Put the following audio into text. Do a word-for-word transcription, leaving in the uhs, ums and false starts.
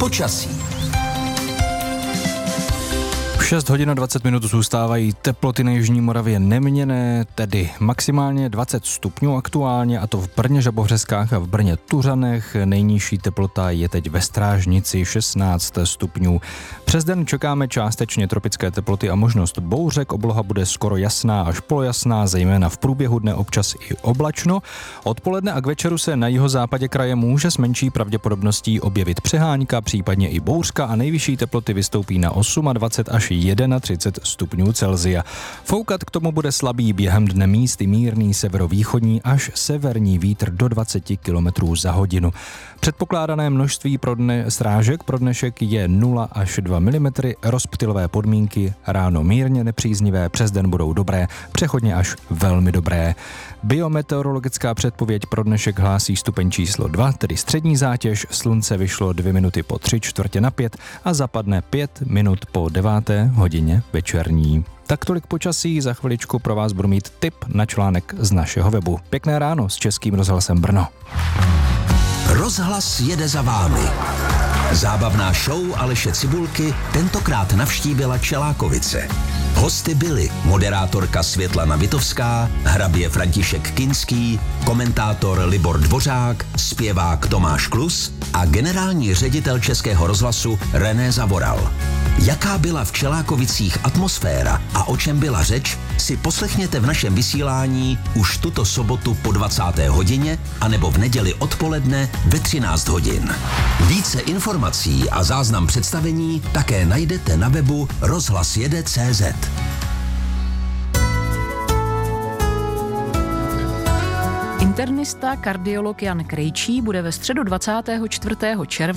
počasí. šest hodin a dvacet minut zůstávají teploty na jižní Moravě neměnné, tedy maximálně dvacet stupňů aktuálně, a to v Brně Žabovřeskách a v Brně Tuřanech. Nejnižší teplota je teď ve Strážnici šestnáct stupňů. Přes den čekáme částečně tropické teploty a možnost bouřek. Obloha bude skoro jasná až polojasná, zejména v průběhu dne občas i oblačno. Odpoledne a k večeru se na jihozápadě kraje může s menší pravděpodobností objevit přehánka, případně i bouřka, a nejvyšší teploty vystoupí na dvacet osm až třicet jedna stupňů Celsia. Foukat k tomu bude slabý, během dne místy mírný severovýchodní až severní vítr do dvacet kilometrů za hodinu. Předpokládané množství pro dne srážek pro dnešek je nula až dva milimetry, rozptylové podmínky ráno mírně nepříznivé, přes den budou dobré, přechodně až velmi dobré. Biometeorologická předpověď pro dnešek hlásí stupeň číslo dva, tedy střední zátěž, slunce vyšlo dvě minuty po tři čtvrtě na pět a zapadne pět minut po deváté hodině večerní. Tak tolik počasí, za chviličku pro vás budu mít tip na článek z našeho webu. Pěkné ráno s Českým rozhlasem Brno. Rozhlas jede za vámi. Zábavná show Aleše Cibulky tentokrát navštívila Čelákovice. Hosty byli moderátorka Světlana Vitovská, hrabě František Kinský, komentátor Libor Dvořák, zpěvák Tomáš Klus a generální ředitel Českého rozhlasu René Zavoral. Jaká byla v Čelákovicích atmosféra a o čem byla řeč, si poslechněte v našem vysílání už tuto sobotu po dvacáté hodině anebo v neděli odpoledne ve třináct hodin. Více informací a záznam představení také najdete na webu rozhlasjede tečka cé zet. Internista kardiolog Jan Krejčí bude ve středu dvacátého čtvrtého června